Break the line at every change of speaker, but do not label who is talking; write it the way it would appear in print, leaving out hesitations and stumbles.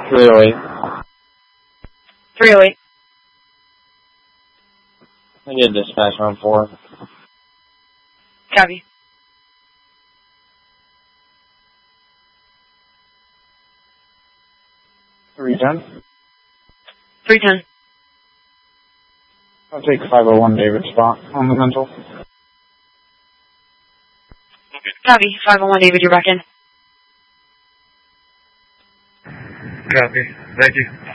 308.
308.
I get dispatch on 4.
Copy.
310.
310.
I'll take 501 David spot on the mental.
Copy. 501 David, you're back in.
Copy. Thank you.